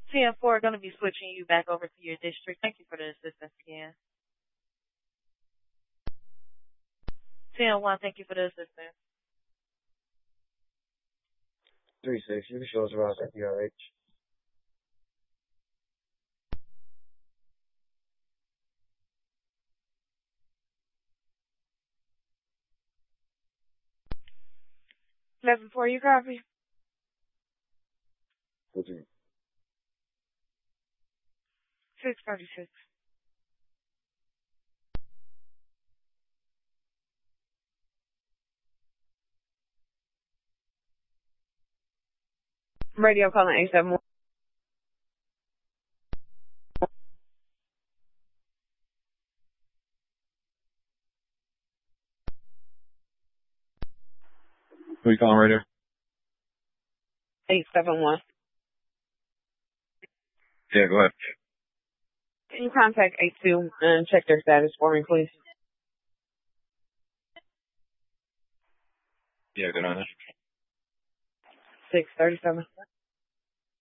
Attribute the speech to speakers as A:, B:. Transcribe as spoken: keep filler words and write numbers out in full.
A: ten four, going to be switching you back over to your district. Thank you for the assistance again. ten one, thank you for the assistance.
B: three six, you can show us around at D R H.
A: eleven four, you copy?
B: fourteen.
A: six thirty-six.
C: Radio calling eight seven one.
B: Who you calling right there?
C: eight seven one.
B: Yeah, go ahead.
C: Can you contact eight two and check their status for me, please?
B: Yeah, good on it.
C: six thirty-seven.